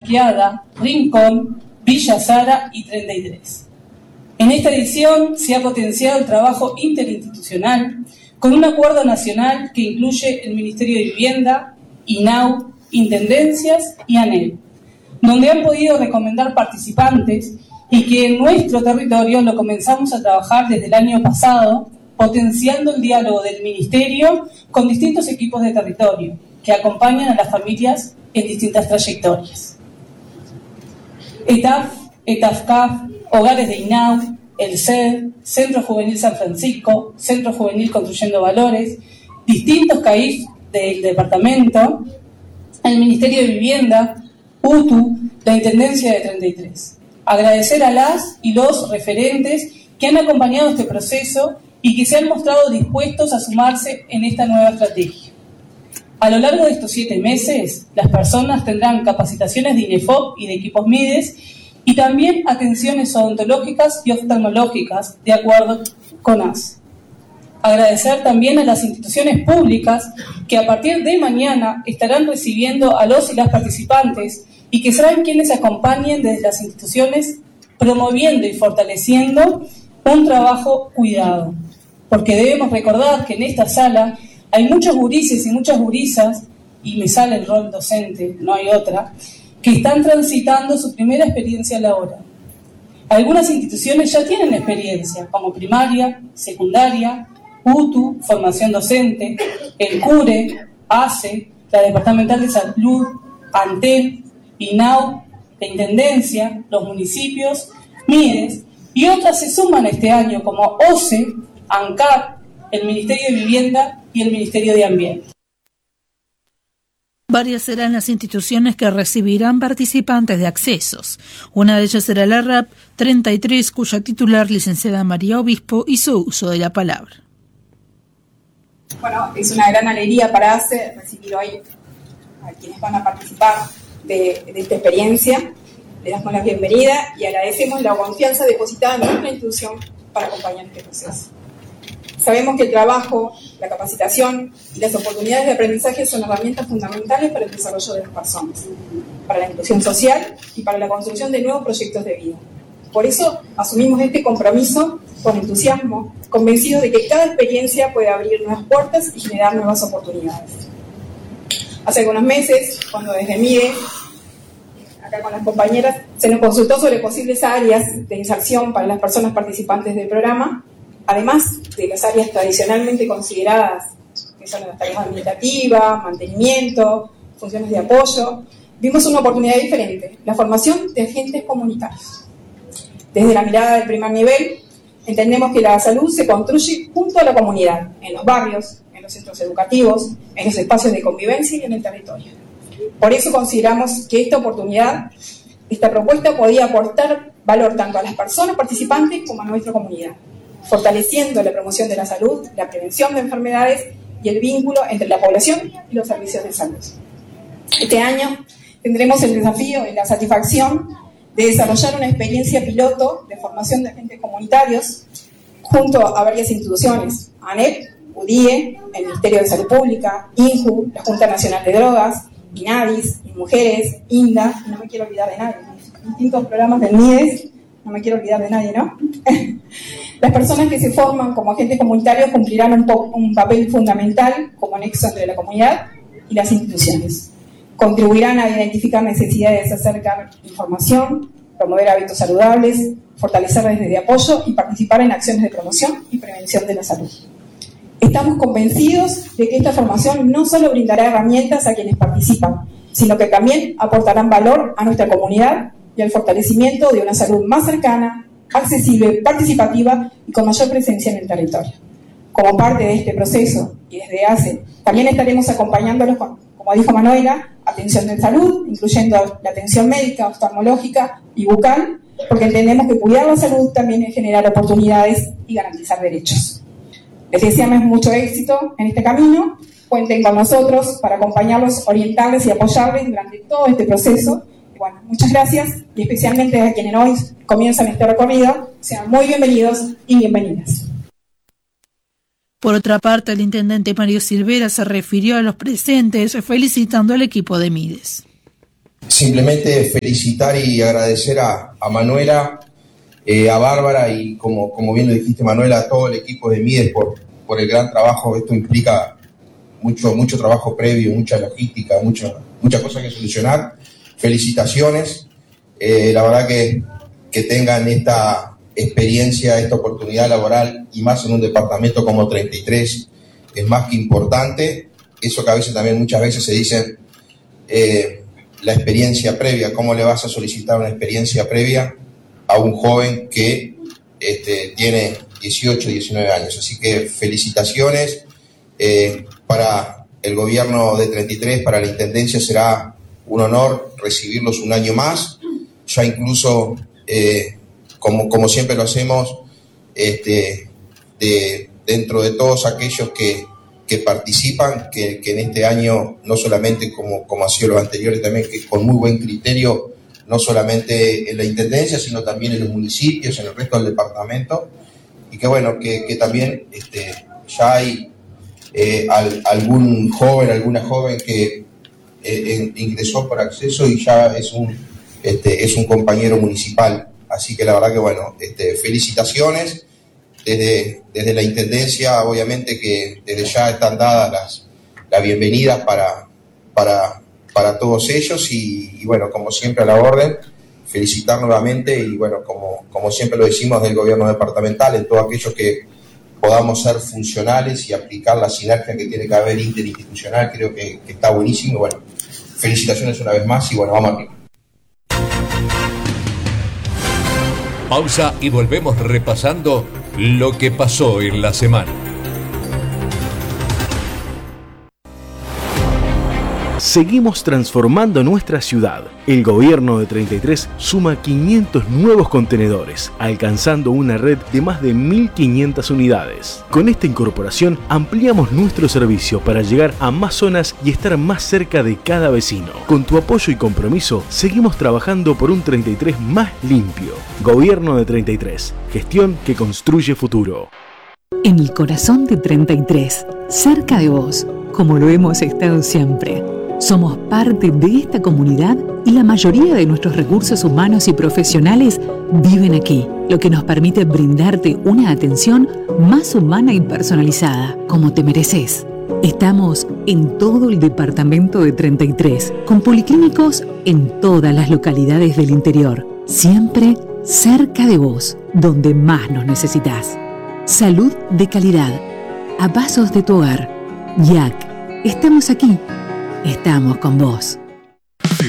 Chaquiada, Rincón, Villa Sara y 33. En esta edición se ha potenciado el trabajo interinstitucional con un acuerdo nacional que incluye el Ministerio de Vivienda, INAU, Intendencias y ANEL, donde han podido recomendar participantes y que en nuestro territorio lo comenzamos a trabajar desde el año pasado, potenciando el diálogo del Ministerio con distintos equipos de territorio que acompañan a las familias en distintas trayectorias. ETAF, ETAFCAF, Hogares de INAU, el CED, Centro Juvenil San Francisco, Centro Juvenil Construyendo Valores, distintos CAIF del departamento, el Ministerio de Vivienda, UTU, la Intendencia de 33. Agradecer a las y los referentes que han acompañado este proceso y que se han mostrado dispuestos a sumarse en esta nueva estrategia. A lo largo de estos 7 meses, las personas tendrán capacitaciones de INEFOP y de equipos MIDES y también atenciones odontológicas y oftalmológicas, de acuerdo con AS. Agradecer también a las instituciones públicas que a partir de mañana estarán recibiendo a los y las participantes y que serán quienes acompañen desde las instituciones promoviendo y fortaleciendo un trabajo cuidado. Porque debemos recordar que en esta sala hay muchos gurises y muchas gurisas, y me sale el rol docente, no hay otra, que están transitando su primera experiencia laboral. Algunas instituciones ya tienen experiencia, como primaria, secundaria, UTU, formación docente, el CURE, ACE, la Departamental de Salud, ANTEL, INAU, la Intendencia, los municipios, MIDES, y otras se suman este año como OCE, ANCAP, el Ministerio de Vivienda y el Ministerio de Ambiente. Varias serán las instituciones que recibirán participantes de accesos. Una de ellas será la RAP 33, cuya titular, licenciada María Obispo, hizo uso de la palabra. Bueno, es una gran alegría para ACE recibir hoy a quienes van a participar de esta experiencia. Le damos la bienvenida y agradecemos la confianza depositada en nuestra institución para acompañar este proceso. Sabemos que el trabajo, la capacitación y las oportunidades de aprendizaje son herramientas fundamentales para el desarrollo de las personas, para la inclusión social y para la construcción de nuevos proyectos de vida. Por eso asumimos este compromiso con entusiasmo, convencidos de que cada experiencia puede abrir nuevas puertas y generar nuevas oportunidades. Hace algunos meses, cuando desde MIDE, acá con las compañeras, se nos consultó sobre posibles áreas de inserción para las personas participantes del programa, además de las áreas tradicionalmente consideradas, que son las tareas administrativas, mantenimiento, funciones de apoyo, vimos una oportunidad diferente, la formación de agentes comunitarios. Desde la mirada del primer nivel, entendemos que la salud se construye junto a la comunidad, en los barrios, en los centros educativos, en los espacios de convivencia y en el territorio. Por eso consideramos que esta oportunidad, esta propuesta podía aportar valor tanto a las personas participantes como a nuestra comunidad, fortaleciendo la promoción de la salud, la prevención de enfermedades y el vínculo entre la población y los servicios de salud. Este año tendremos el desafío y la satisfacción de desarrollar una experiencia piloto de formación de agentes comunitarios junto a varias instituciones, ANEP, UDIE, el Ministerio de Salud Pública, INJU, la Junta Nacional de Drogas, INADIS, Mujeres, INDA, y no me quiero olvidar de nadie, distintos programas del MIDES, no me quiero olvidar de nadie, ¿no? Las personas que se forman como agentes comunitarios cumplirán un papel fundamental como nexo entre la comunidad y las instituciones. Contribuirán a identificar necesidades, acercar información, promover hábitos saludables, fortalecer redes de apoyo y participar en acciones de promoción y prevención de la salud. Estamos convencidos de que esta formación no solo brindará herramientas a quienes participan, sino que también aportarán valor a nuestra comunidad y al fortalecimiento de una salud más cercana, accesible, participativa y con mayor presencia en el territorio. Como parte de este proceso y desde ACE, también estaremos acompañándolos con, como dijo Manuela, atención de salud, incluyendo la atención médica, oftalmológica y bucal, porque entendemos que cuidar la salud también es generar oportunidades y garantizar derechos. Les deseamos mucho éxito en este camino. Cuenten con nosotros para acompañarlos, orientarles y apoyarles durante todo este proceso. Y bueno, muchas gracias y especialmente a quienes hoy comienzan este recorrido. Sean muy bienvenidos y bienvenidas. Por otra parte, el intendente Mario Silvera se refirió a los presentes felicitando al equipo de MIDES. Simplemente felicitar y agradecer a Manuela, a Bárbara y como bien lo dijiste, Manuela, a todo el equipo de Mides por el gran trabajo. Esto implica mucho trabajo previo, mucha logística, muchas cosas que solucionar. Felicitaciones. La verdad que tengan esta experiencia, esta oportunidad laboral y más en un departamento como 33 es más que importante. Eso que a veces también muchas veces se dice, la experiencia previa, ¿cómo le vas a solicitar una experiencia previa a un joven que tiene 18, 19 años? Así que felicitaciones. Para el gobierno de 33, para la Intendencia será un honor recibirlos un año más. Ya incluso, como siempre lo hacemos, dentro de todos aquellos que participan, que en este año, no solamente como ha sido los anteriores, también que con muy buen criterio, no solamente en la Intendencia, sino también en los municipios, en el resto del departamento, y que bueno, que también ya hay algún joven, alguna joven que ingresó por acceso y ya es un compañero municipal. Así que la verdad que bueno, felicitaciones. Desde la Intendencia, obviamente que desde ya están dadas las bienvenidas para todos ellos y bueno, como siempre a la orden, felicitar nuevamente y bueno, como siempre lo decimos del gobierno departamental, en todos aquellos que podamos ser funcionales y aplicar la sinergia que tiene que haber interinstitucional, creo que está buenísimo. Bueno, felicitaciones una vez más y bueno, vamos arriba. Pausa y volvemos repasando lo que pasó en la semana. Seguimos transformando nuestra ciudad. El gobierno de 33 suma 500 nuevos contenedores, alcanzando una red de más de 1.500 unidades. Con esta incorporación ampliamos nuestro servicio para llegar a más zonas y estar más cerca de cada vecino. Con tu apoyo y compromiso, seguimos trabajando por un 33 más limpio. Gobierno de 33, gestión que construye futuro. En el corazón de 33, cerca de vos, como lo hemos estado siempre. Somos parte de esta comunidad y la mayoría de nuestros recursos humanos y profesionales viven aquí, lo que nos permite brindarte una atención más humana y personalizada, como te mereces. Estamos en todo el departamento de 33, con policlínicos en todas las localidades del interior, siempre cerca de vos, donde más nos necesitas. Salud de calidad, a pasos de tu hogar. YAC, estamos aquí. Estamos con vos.